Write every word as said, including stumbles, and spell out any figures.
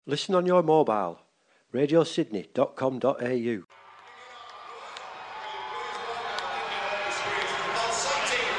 Listen on your mobile. radio sydney dot com dot a u. Pulsating